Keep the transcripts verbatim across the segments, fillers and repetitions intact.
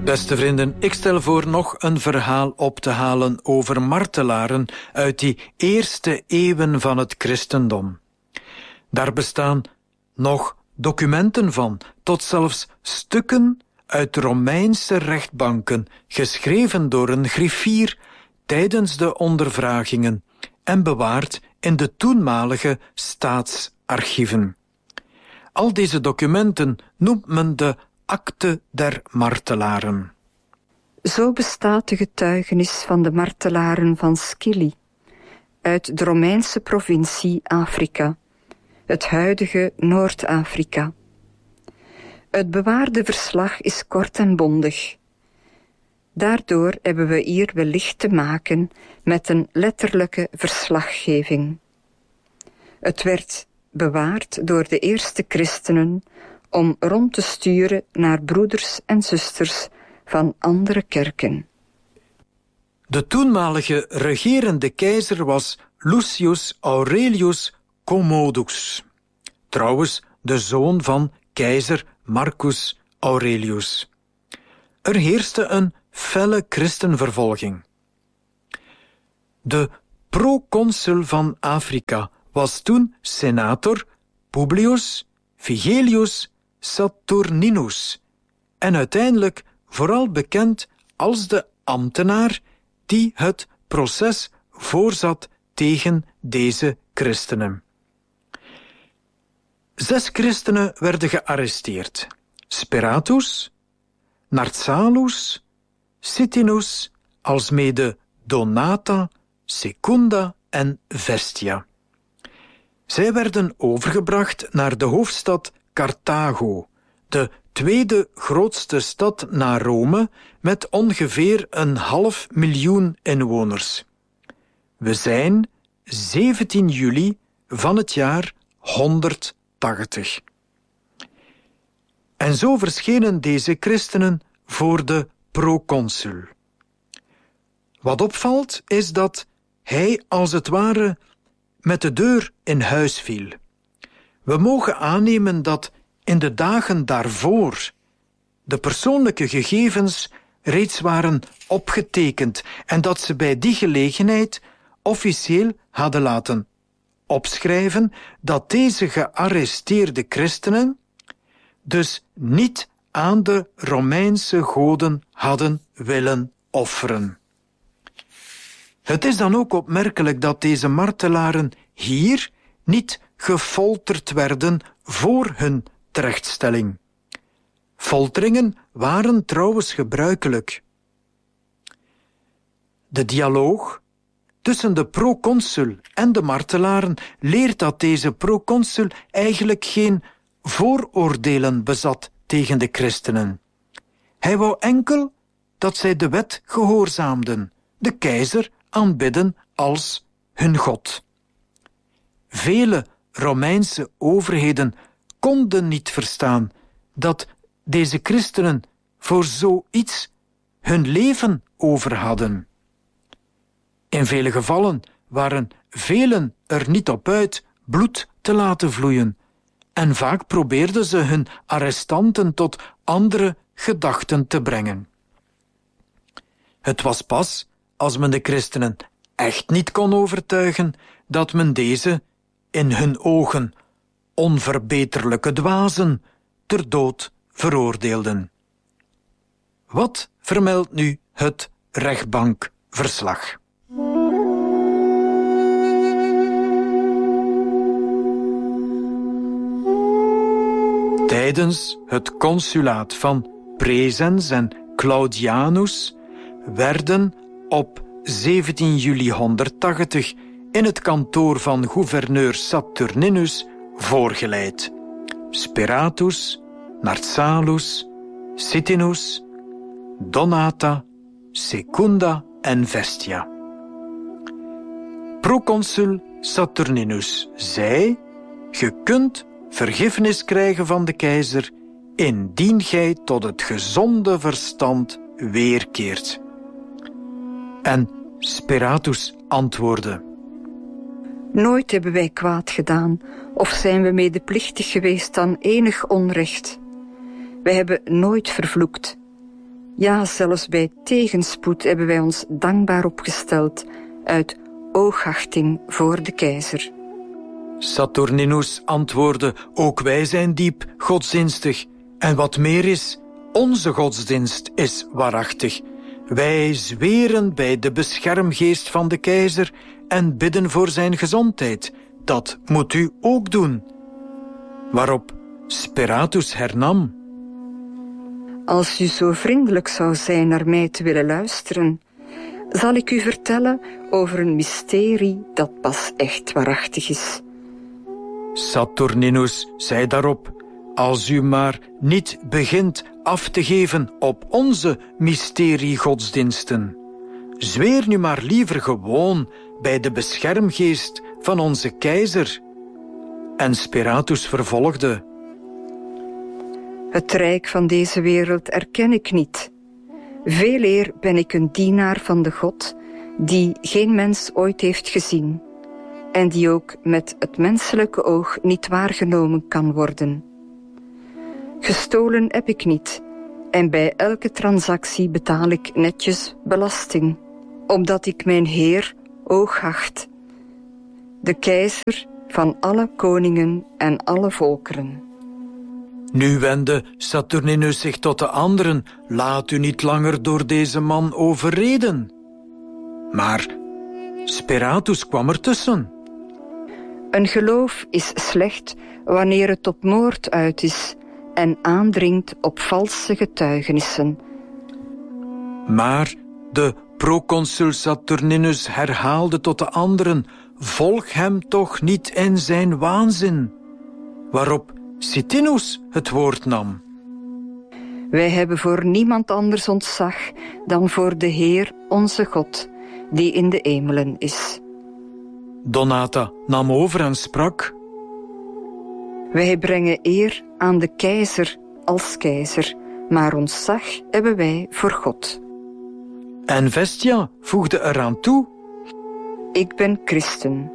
Beste vrienden, ik stel voor nog een verhaal op te halen over martelaren uit die eerste eeuwen van het christendom. Daar bestaan nog documenten van, tot zelfs stukken uit Romeinse rechtbanken, geschreven door een griffier tijdens de ondervragingen en bewaard in de toenmalige staatsarchieven. Al deze documenten noemt men de Akte der Martelaren. Zo bestaat de getuigenis van de martelaren van Scilly, uit de Romeinse provincie Afrika, het huidige Noord-Afrika. Het bewaarde verslag is kort en bondig. Daardoor hebben we hier wellicht te maken met een letterlijke verslaggeving. Het werd bewaard door de eerste christenen om rond te sturen naar broeders en zusters van andere kerken. De toenmalige regerende keizer was Lucius Aurelius Commodus, trouwens de zoon van keizer Marcus Aurelius. Er heerste een felle christenvervolging. De proconsul van Afrika was toen senator Publius Vigelius Saturninus en uiteindelijk vooral bekend als de ambtenaar die het proces voorzat tegen deze christenen. Zes christenen werden gearresteerd: Speratus, Narsalus, Sitinus, alsmede Donata, Secunda en Vestia. Zij werden overgebracht naar de hoofdstad Carthago, de tweede grootste stad na Rome, met ongeveer een half miljoen inwoners. We zijn zeventien juli van het jaar honderdtachtig. En zo verschenen deze christenen voor de proconsul. Wat opvalt is dat hij als het ware met de deur in huis viel. We mogen aannemen dat in de dagen daarvoor de persoonlijke gegevens reeds waren opgetekend en dat ze bij die gelegenheid officieel hadden laten opschrijven dat deze gearresteerde christenen dus niet aan de Romeinse goden hadden willen offeren. Het is dan ook opmerkelijk dat deze martelaren hier niet gefolterd werden voor hun terechtstelling. Folteringen waren trouwens gebruikelijk. De dialoog tussen de proconsul en de martelaren leert dat deze proconsul eigenlijk geen vooroordelen bezat tegen de christenen. Hij wou enkel dat zij de wet gehoorzaamden, de keizer aanbidden als hun god. Vele Romeinse overheden konden niet verstaan dat deze christenen voor zoiets hun leven over hadden. In vele gevallen waren velen er niet op uit bloed te laten vloeien en vaak probeerden ze hun arrestanten tot andere gedachten te brengen. Het was pas als men de christenen echt niet kon overtuigen dat men deze in hun ogen onverbeterlijke dwazen ter dood veroordeelden. Wat vermeldt nu het rechtbankverslag? Tijdens het consulaat van Praesens en Claudianus werden op zeventien juli honderdtachtig in het kantoor van gouverneur Saturninus voorgeleid Speratus, Narsalus, Sitinus, Donata, Secunda en Vestia. Proconsul Saturninus zei: "Ge kunt vergiffenis krijgen van de keizer indien gij tot het gezonde verstand weerkeert." En Speratus antwoordde: Nooit hebben wij kwaad gedaan, of zijn we medeplichtig geweest aan enig onrecht. Wij hebben nooit vervloekt. Ja, zelfs bij tegenspoed hebben wij ons dankbaar opgesteld uit oogachting voor de keizer. Saturninus antwoordde, ook wij zijn diep godsdienstig. En wat meer is, onze godsdienst is waarachtig. Wij zweren bij de beschermgeest van de keizer en bidden voor zijn gezondheid. Dat moet u ook doen. Waarop Speratus hernam. Als u zo vriendelijk zou zijn naar mij te willen luisteren, zal ik u vertellen over een mysterie dat pas echt waarachtig is. Saturninus zei daarop, als u maar niet begint af te geven op onze mysteriegodsdiensten. Zweer nu maar liever gewoon bij de beschermgeest van onze keizer. En Speratus vervolgde. Het rijk van deze wereld erken ik niet. Veeleer ben ik een dienaar van de God die geen mens ooit heeft gezien en die ook met het menselijke oog niet waargenomen kan worden. Gestolen heb ik niet en bij elke transactie betaal ik netjes belasting, omdat ik mijn Heer oogacht, de keizer van alle koningen en alle volkeren. Nu wendde Saturninus zich tot de anderen, laat u niet langer door deze man overreden. Maar Speratus kwam ertussen. Een geloof is slecht wanneer het op moord uit is en aandringt op valse getuigenissen. Maar de proconsul Saturninus herhaalde tot de anderen, volg hem toch niet in zijn waanzin. Waarop Sitinus het woord nam. Wij hebben voor niemand anders ontzag dan voor de Heer onze God, die in de hemelen is. Donata nam over en sprak. Wij brengen eer aan de keizer als keizer, maar ontzag hebben wij voor God. En Vestia voegde eraan toe. Ik ben christen.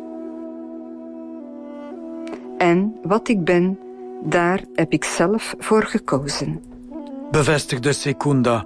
En wat ik ben, daar heb ik zelf voor gekozen. Bevestigde Secunda.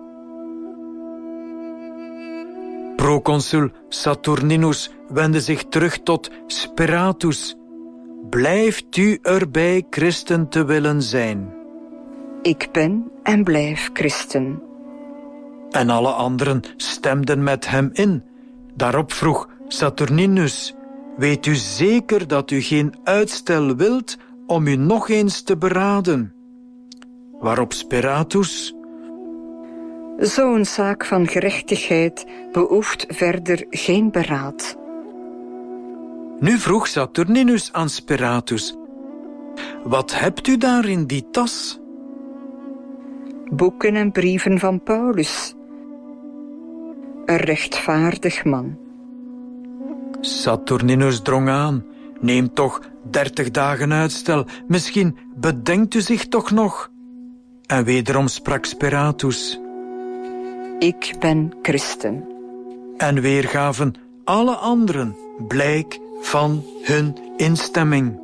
Proconsul Saturninus wendde zich terug tot Speratus. Blijft u erbij christen te willen zijn? Ik ben en blijf christen. En alle anderen stemden met hem in. Daarop vroeg Saturninus, weet u zeker dat u geen uitstel wilt om u nog eens te beraden? Waarop Speratus. Zo'n zaak van gerechtigheid behoeft verder geen beraad. Nu vroeg Saturninus aan Speratus, wat hebt u daar in die tas? Boeken en brieven van Paulus. Een rechtvaardig man. Saturninus drong aan, neem toch dertig dagen uitstel, misschien bedenkt u zich toch nog. En wederom sprak Speratus. Ik ben christen. En weer gaven alle anderen blijk van hun instemming.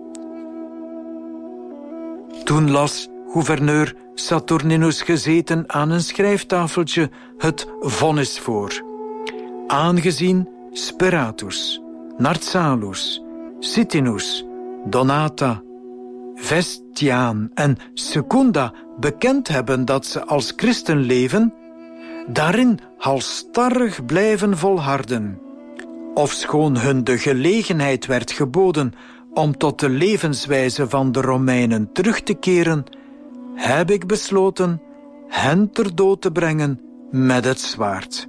Toen las gouverneur Saturninus gezeten aan een schrijftafeltje het vonnis voor. Aangezien Speratus, Narsalus, Sitinus, Donata, Vestiaan en Secunda bekend hebben dat ze als christen leven, daarin halsstarrig blijven volharden. Ofschoon hun de gelegenheid werd geboden om tot de levenswijze van de Romeinen terug te keren, heb ik besloten hen ter dood te brengen met het zwaard.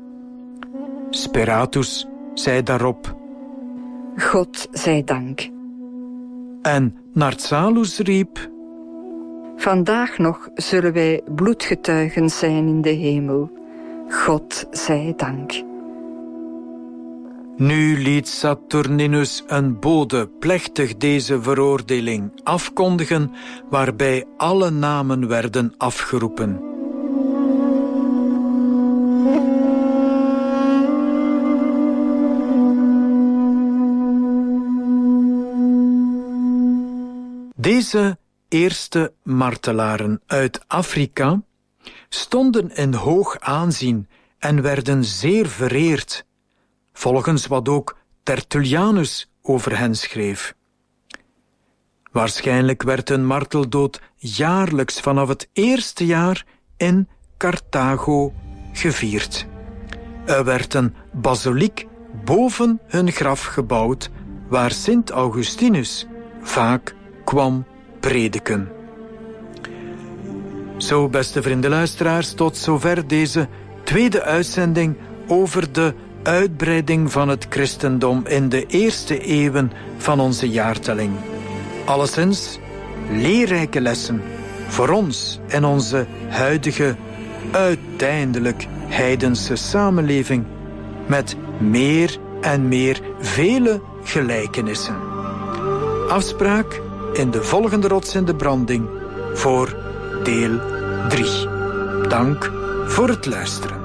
Speratus zei daarop. God zij dank. En Narsalus riep. Vandaag nog zullen wij bloedgetuigen zijn in de hemel. God zij dank. Nu liet Saturninus een bode plechtig deze veroordeling afkondigen, waarbij alle namen werden afgeroepen. Deze eerste martelaren uit Afrika stonden in hoog aanzien en werden zeer vereerd, volgens wat ook Tertullianus over hen schreef. Waarschijnlijk werd hun marteldood jaarlijks vanaf het eerste jaar in Carthago gevierd. Er werd een basiliek boven hun graf gebouwd, waar Sint Augustinus vaak kwam prediken. Zo, beste vriendenluisteraars, tot zover deze tweede uitzending over de uitbreiding van het christendom in de eerste eeuwen van onze jaartelling. Alleszins leerrijke lessen voor ons en onze huidige, uiteindelijk heidense samenleving met meer en meer vele gelijkenissen. Afspraak in de volgende Rots in de Branding voor deel drie. Dank voor het luisteren.